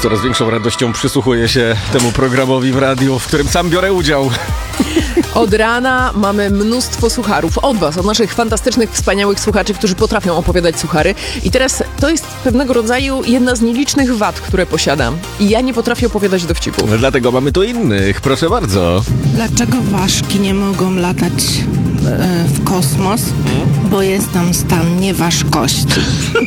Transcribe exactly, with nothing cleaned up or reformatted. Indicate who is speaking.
Speaker 1: coraz większą radością przysłuchuję się temu programowi w radiu, w którym sam biorę udział.
Speaker 2: Od rana mamy mnóstwo sucharów. Od was, od naszych fantastycznych, wspaniałych słuchaczy, którzy potrafią opowiadać suchary. I teraz to jest pewnego rodzaju jedna z nielicznych wad, które posiadam. I ja nie potrafię opowiadać dowcipów.
Speaker 1: No dlatego mamy tu innych. Proszę bardzo.
Speaker 3: Dlaczego ważki nie mogą latać e, w kosmos? Bo jest tam stan nieważkości.